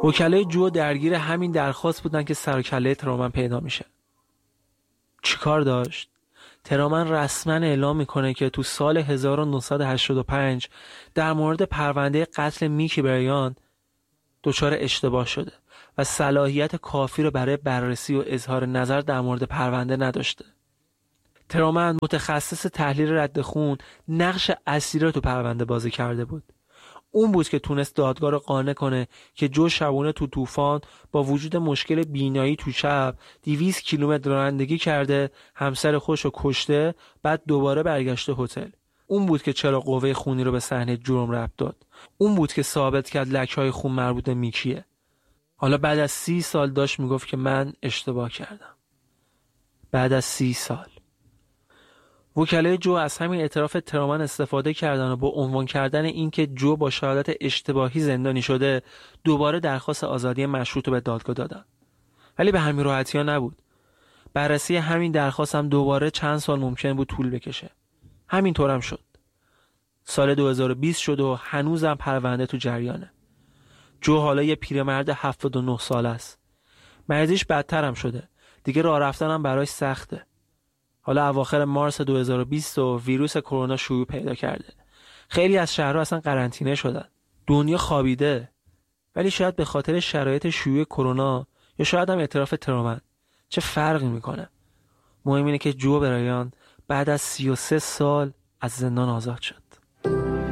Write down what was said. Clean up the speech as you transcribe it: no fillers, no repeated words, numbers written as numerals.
وکلای جو درگیر همین درخواست بودن که سر و کله ترومن پیدا میشه. چیکار داشت؟ ترومن رسما اعلام میکنه که تو سال 1985 در مورد پرونده قتل میکی بریان دچار اشتباه شده و صلاحیت کافی رو برای بررسی و اظهار نظر در مورد پرونده نداشته. ترومن متخصص تحلیل رد خون نقش اصلی رو تو پرونده بازی کرده بود. اون بود که تونست دادگاه رو قانع کنه که جو شبونه تو طوفان با وجود مشکل بینایی تو چپ 200 کیلومتر رانندگی کرده، همسر خودش رو کشته، بعد دوباره برگشته هتل. اون بود که چرا قوه خونی رو به صحنه جرم ربط داد. اون بود که ثابت کرد لکه‌های خون مربوط به میکیه. حالا بعد از 30 سال داشت میگفت که من اشتباه کردم. بعد از 30 سال وکلای جو از همین اعتراف ترومن استفاده کردن و با عنوان کردن اینکه جو با شهادت اشتباهی زندانی شده دوباره درخواست آزادی مشروط رو به دادگاه دادن. ولی به همین راحتی ها نبود. بررسی همین درخواست هم دوباره چند سال ممکن بود طول بکشه. همینطور هم شد. سال 2020 شد و هنوزم پرونده تو جریانه. جو حالا یه پیرمرد 79 ساله است. مریضیش بدتر هم شده. دیگه راه رفتن هم براش سخته. حالا اواخر مارس 2020 و ویروس کرونا شیوع پیدا کرده. خیلی از شهرها اصلا قرنطینه شدن. دنیا خوابیده. ولی شاید به خاطر شرایط شیوع کرونا یا شاید هم اعتراف ترومن چه فرقی میکنه؟ مهم اینه که جو برایان بعد از 33 سال از زندان آزاد شد.